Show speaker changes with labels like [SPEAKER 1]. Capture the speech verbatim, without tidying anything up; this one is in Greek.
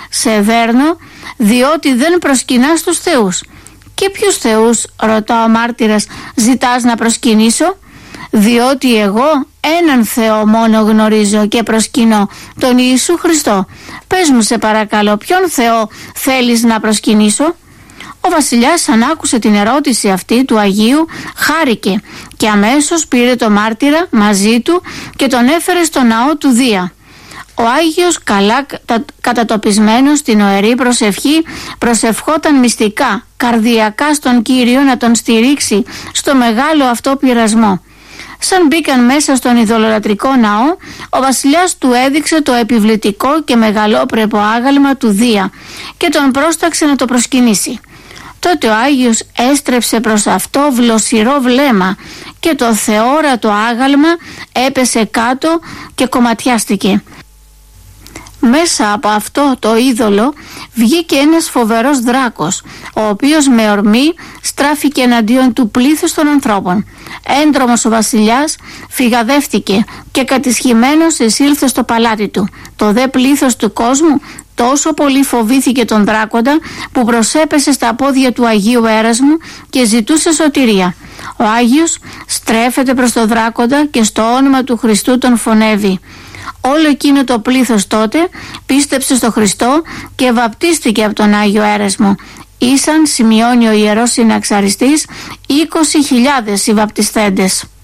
[SPEAKER 1] σε δέρνω, διότι δεν προσκυνάς τους θεούς. Και ποιους θεούς, ρωτά ο μάρτυρας, ζητάς να προσκυνήσω? Διότι εγώ έναν Θεό μόνο γνωρίζω και προσκυνώ, τον Ιησού Χριστό. Πες μου σε παρακαλώ, ποιον Θεό θέλεις να προσκυνήσω? Ο βασιλιάς, αν άκουσε την ερώτηση αυτή του Αγίου, χάρηκε και αμέσως πήρε το μάρτυρα μαζί του και τον έφερε στο ναό του Δία. Ο Άγιος, καλά κατατοπισμένος στην οερή προσευχή, προσευχόταν μυστικά, καρδιακά στον Κύριο να τον στηρίξει στο μεγάλο αυτό πειρασμό. Σαν μπήκαν μέσα στον ειδωλολατρικό ναό, ο βασιλιάς του έδειξε το επιβλητικό και μεγαλόπρεπο άγαλμα του Δία και τον πρόσταξε να το προσκυνήσει. Τότε ο Άγιος έστρεψε προς αυτό βλοσιρό βλέμμα και το θεόρατο άγαλμα έπεσε κάτω και κομματιάστηκε. Μέσα από αυτό το είδωλο βγήκε ένας φοβερός δράκος, ο οποίος με ορμή στράφηκε εναντίον του πλήθους των ανθρώπων. Έντρομος ο βασιλιάς φυγαδεύτηκε και κατισχυμένος εισήλθε στο παλάτι του. Το δε πλήθος του κόσμου τόσο πολύ φοβήθηκε τον δράκοντα που προσέπεσε στα πόδια του Αγίου Έρασμου και ζητούσε σωτηρία. Ο Άγιος στρέφεται προς τον δράκοντα και στο όνομα του Χριστού τον φωνεύει. Όλο εκείνο το πλήθος τότε πίστεψε στο Χριστό και βαπτίστηκε από τον Άγιο Έρασμο. Ήσαν, σημειώνει ο Ιερός Συναξαριστής, είκοσι χιλιάδες οι βαπτιστέντες.